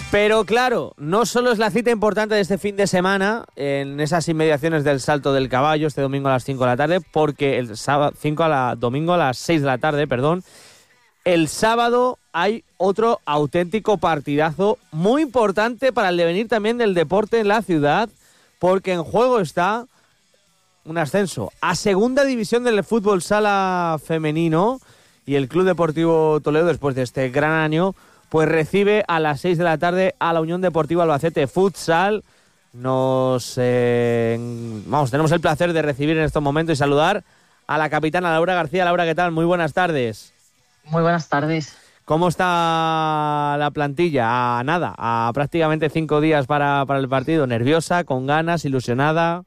Pero claro, no solo es la cita importante de este fin de semana en esas inmediaciones del Salto del Caballo, este domingo a las 5 de la tarde, porque el domingo a las 6 de la tarde, el sábado hay otro auténtico partidazo muy importante para el devenir también del deporte en la ciudad, porque en juego está un ascenso a segunda división del fútbol sala femenino, y el Club Deportivo Toledo, después de este gran año, pues recibe a las 6 de la tarde a la Unión Deportiva Albacete Futsal. Tenemos el placer de recibir en estos momentos y saludar a la capitana Laura García. Laura, ¿qué tal? Muy buenas tardes. Muy buenas tardes. ¿Cómo está la plantilla? A prácticamente 5 días para el partido. ¿Nerviosa, con ganas, ilusionada?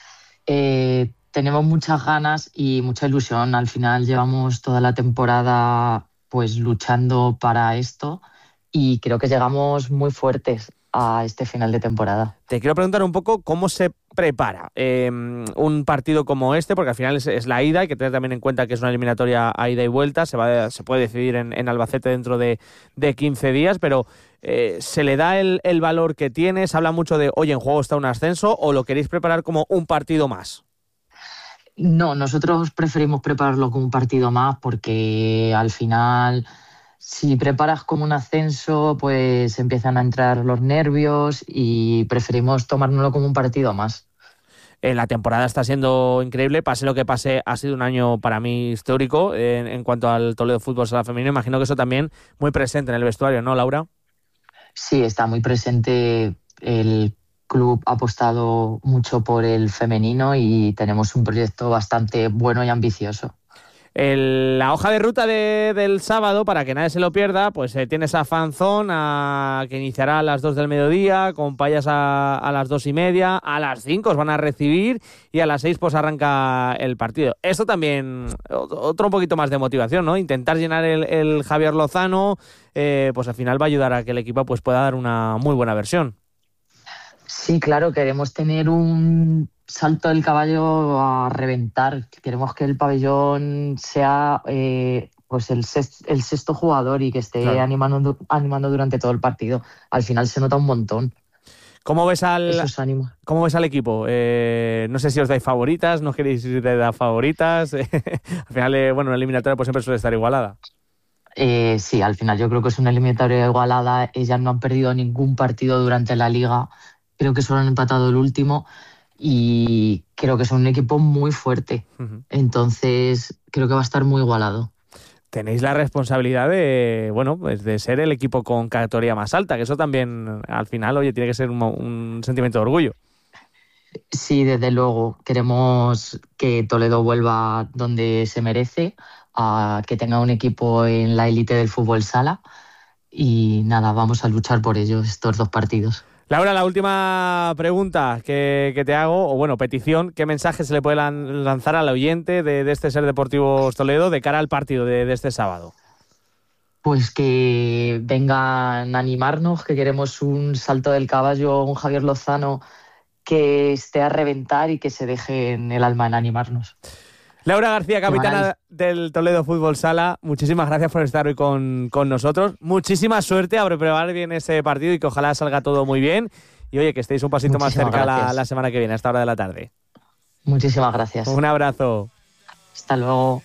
Tenemos muchas ganas y mucha ilusión. Al final llevamos toda la temporada pues luchando para esto y creo que llegamos muy fuertes a este final de temporada. Te quiero preguntar un poco cómo se prepara un partido como este, porque al final es la ida, hay que tener también en cuenta que es una eliminatoria a ida y vuelta, se puede decidir en Albacete dentro de 15 días, pero ¿se le da el valor que tiene? ¿Se habla mucho de, oye, en juego está un ascenso, o lo queréis preparar como un partido más? No, nosotros preferimos prepararlo como un partido más porque al final, si preparas como un ascenso, pues empiezan a entrar los nervios y preferimos tomárnoslo como un partido más. La temporada está siendo increíble, pase lo que pase, ha sido un año para mí histórico en cuanto al Toledo Fútbol Sala Femenino. Imagino que eso también muy presente en el vestuario, ¿no, Laura? Sí, está muy presente. El club ha apostado mucho por el femenino y tenemos un proyecto bastante bueno y ambicioso. La hoja de ruta del sábado, para que nadie se lo pierda, pues tienes a Fanzón, que iniciará a las 2 del mediodía, con Payas a las 2:30, a las 5 os van a recibir y a las 6 pues arranca el partido. Esto también, otro un poquito más de motivación, ¿no? Intentar llenar el Javier Lozano, pues al final va a ayudar a que el equipo pues pueda dar una muy buena versión. Sí, claro, queremos tener un Salto del Caballo a reventar. Queremos que el pabellón sea pues el sexto jugador y que esté claro, animando durante todo el partido. Al final se nota un montón. ¿Cómo ves Esos ánimos. ¿Cómo ves al equipo? No sé si os dais favoritas, no queréis dar favoritas. Al final, una eliminatoria pues siempre suele estar igualada. Sí, al final yo creo que es una eliminatoria igualada. Ellas no han perdido ningún partido durante la liga. Creo que solo han empatado el último y creo que son un equipo muy fuerte. Uh-huh. Entonces creo que va a estar muy igualado. Tenéis la responsabilidad de ser el equipo con categoría más alta, que eso también al final, oye, tiene que ser un sentimiento de orgullo. Sí, desde luego. Queremos que Toledo vuelva donde se merece, a que tenga un equipo en la élite del fútbol sala y nada, vamos a luchar por ello estos 2 partidos. Laura, la última pregunta que te hago, petición, ¿qué mensaje se le puede lanzar al oyente de este Ser Deportivos Toledo de cara al partido de este sábado? Pues que vengan a animarnos, que queremos un Salto del Caballo, un Javier Lozano que esté a reventar y que se deje en el alma en animarnos. Laura García, capitana del Toledo Fútbol Sala, muchísimas gracias por estar hoy con nosotros. Muchísima suerte a preparar bien ese partido y que ojalá salga todo muy bien. Y oye, que estéis un pasito más cerca la semana que viene, a esta hora de la tarde. Muchísimas gracias. Un abrazo. Hasta luego.